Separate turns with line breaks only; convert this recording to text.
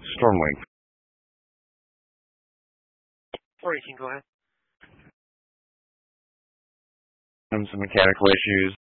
Stormwing.
Or you can go ahead.
Some mechanical issues.